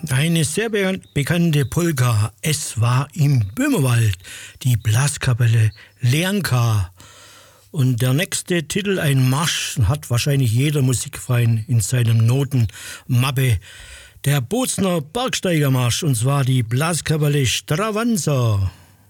Eine sehr bekannte Polka. Es war im Böhmerwald, die Blaskapelle Leanka. Und der nächste Titel, ein Marsch, hat wahrscheinlich jeder Musikverein in seinem Notenmappe. Der Bozner Bergsteigermarsch, und zwar die Blaskapelle Stravanza.